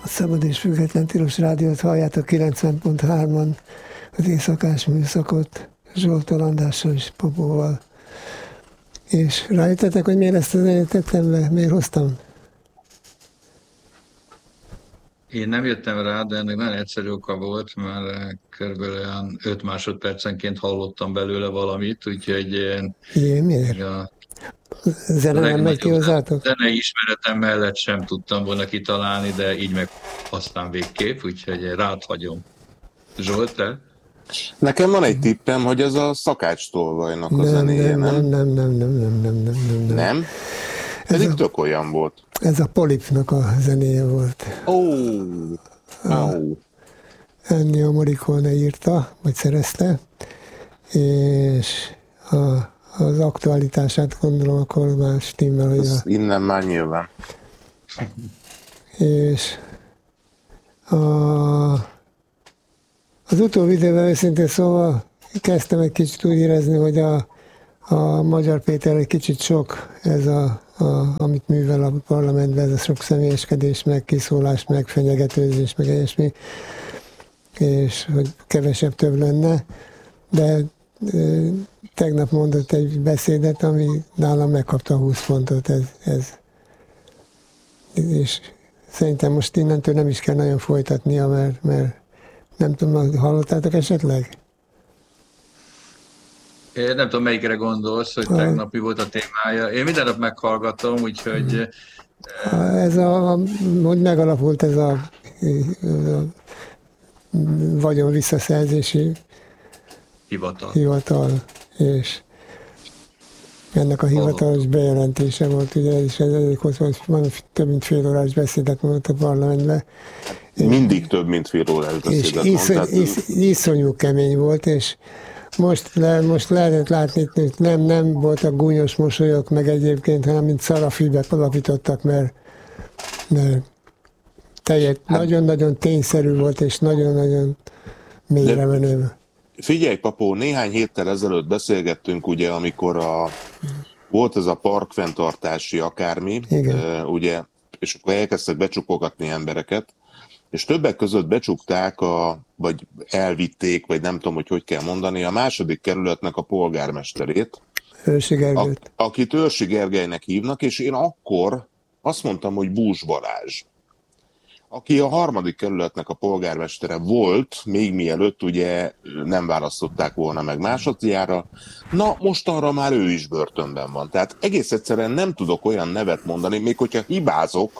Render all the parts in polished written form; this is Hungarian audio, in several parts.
A Szabad és Független Tilos Rádiót halljátok 90.3-an, az éjszakás műszakot Zsoltól, Andrással és Popóval. És rájöttetek, hogy miért ezt az zenét tettem be? Miért hoztam? Én nem jöttem rá, de ennek nagyon egyszerű oka volt, mert körülbelül 5 másodpercenként hallottam belőle valamit, úgyhogy Igen, miért? A zene nem megy ki hozzátok? Zenei ismeretem mellett sem tudtam volna kitalálni, de így meg aztán végképp, úgyhogy rád hagyom. Zsolt, te? Nekem van egy tippem, hogy ez a Szakács Tolvajnak a zenéje, nem? Nem. Nem? Pedig tök olyan volt. Ez a Polipnak a zenéje volt. Ennio Morricone írta, vagy szerezte, és az aktualitását gondolom, akkor már stimmel, hogy innen már nyilván. És az utóbbi időben őszintén szóval kezdtem egy kicsit úgy érezni, hogy a Magyar Péter egy kicsit sok, ez amit művel a parlamentben, ez a sok személyeskedés, meg kiszólás, meg fenyegetőzés, meg ilyesmi, és hogy kevesebb több lenne, de tegnap mondott egy beszédet, ami nálam megkapta 20 pontot, és szerintem most innentől nem is kell nagyon folytatnia, mert nem tudom, hallottátok esetleg? Én nem tudom, melyikre gondolsz, hogy tegnap mi volt a témája. Én minden nap meghallgatom, úgyhogy... hogy megalapult ez a vagyon visszaszerzési hivatal, és ennek a hivatalos bejelentése volt, ugye, és ez van több mint fél órás beszédet mondott a parlamentben. Mindig több mint fél órás beszédet mondott. És iszonyú kemény volt, és most lehetett látni, hogy nem voltak gúnyos mosolyok, meg egyébként, hanem mint szarafibe alapítottak, mert nagyon-nagyon tényszerű volt, és nagyon-nagyon mélyre menő. Figyelj, Papó, néhány héttel ezelőtt beszélgettünk, ugye, amikor volt ez a parkfenntartási akármi, ugye, és akkor elkezdtek becsukogatni embereket, és többek között becsukták, vagy elvitték, vagy nem tudom, hogy kell mondani, a második kerületnek a polgármesterét, Őrsi Gergelyt. Akit Őrsi Gergelynek hívnak, és én akkor azt mondtam, hogy Bús Balázs, aki a harmadik kerületnek a polgármestere volt, még mielőtt ugye nem választották volna meg másodjára. Na, mostanra már ő is börtönben van. Tehát egész egyszerűen nem tudok olyan nevet mondani, még hogyha hibázok,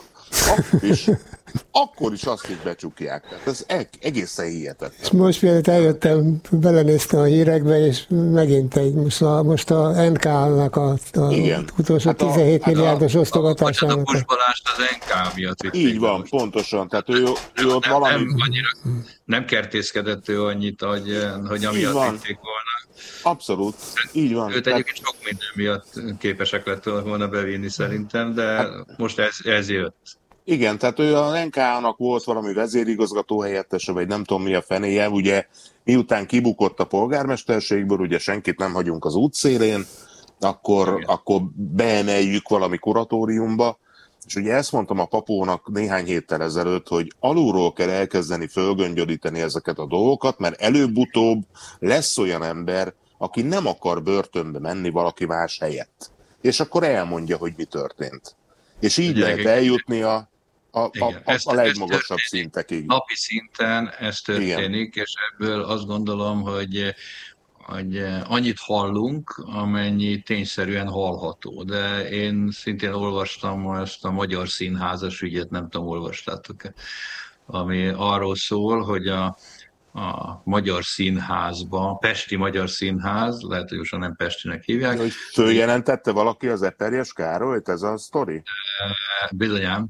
akkor is azt így becsukják. Tehát ez egészen hihetetlen. És most mielőtt eljöttem, belenéztem a hírekbe, és megint most a NK-nak az utolsó 17 milliárdos osztogatásának. A Bús Balást az NK miatt vitték. Így van, pontosan. Tehát ő ott valami... Nem kertészkedett ő annyit, hogy amiatt vitték volna. Abszolút, így van. Őt egyébként sok minden miatt képesek lett volna bevinni szerintem, de most ez jött. Igen, tehát ő a NK-nak volt valami vezérigazgató helyettese, vagy nem tudom mi a fenéje, ugye miután kibukott a polgármesterségből, ugye senkit nem hagyunk az útszélén, akkor beemeljük valami kuratóriumba, és ugye ezt mondtam a Papónak néhány héttel ezelőtt, hogy alulról kell elkezdeni fölgöngyölíteni ezeket a dolgokat, mert előbb-utóbb lesz olyan ember, aki nem akar börtönbe menni valaki más helyett. És akkor elmondja, hogy mi történt. És így lehet eljutni a legmagasabb szintekig. Napi szinten ez történik, és ebből azt gondolom, hogy annyit hallunk, amennyi tényszerűen hallható. De én szintén olvastam ezt a Magyar Színházas ügyet, nem tudom, olvastátok-e, ami arról szól, hogy a Magyar Színházban, Pesti Magyar Színház, lehet, hogy most nem Pestinek hívják. Hogy följelentette valaki az Eperjes Károlyt, ez a sztori? Bizonyám.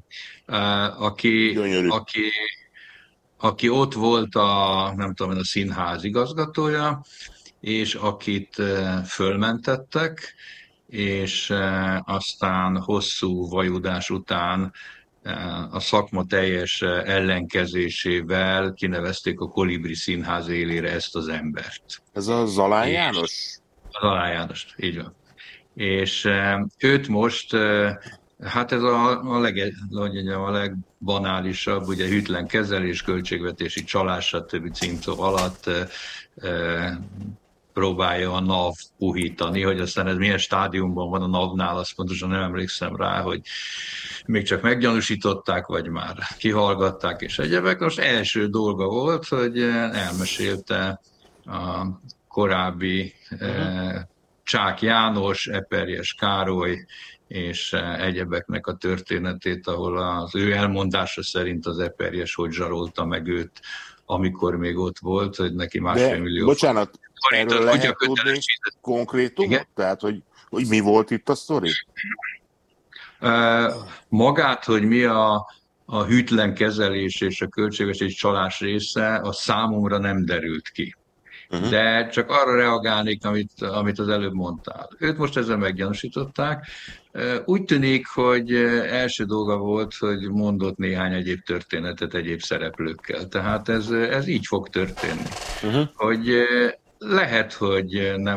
Aki ott volt nem tudom, a színház igazgatója, és akit fölmentettek, és aztán hosszú vajudás után a szakma teljes ellenkezésével kinevezték a Kolibri Színház élére ezt az embert. Ez a Zalán János? A Zalán János, így van. És őt most Hát ez a legbanálisabb, ugye hűtlen kezelés, költségvetési csalás, stb. Címszó alatt próbálja a NAV puhítani, hogy aztán ez milyen stádiumban van a NAV-nál, azt pontosan nem emlékszem rá, hogy még csak meggyanúsították, vagy már kihallgatták és egyebek. Most első dolga volt, hogy elmesélte a korábbi Csák János, Eperjes Károly és egyebeknek a történetét, ahol az ő elmondása szerint az Eperjes hogy zsarolta meg őt, amikor még ott volt, hogy neki másfél millió. Bocsánat, erről lehet tudni konkrétumot? Igen? Tehát, hogy mi volt itt a sztori? Magát, hogy mi a hűtlen kezelés és a költségvetési csalás része, a számomra nem derült ki. De csak arra reagálnék, amit az előbb mondtál. Őt most ezzel meggyanúsították. Úgy tűnik, hogy első dolga volt, hogy mondott néhány egyéb történetet egyéb szereplőkkel. Tehát ez így fog történni. Hogy lehet, hogy nem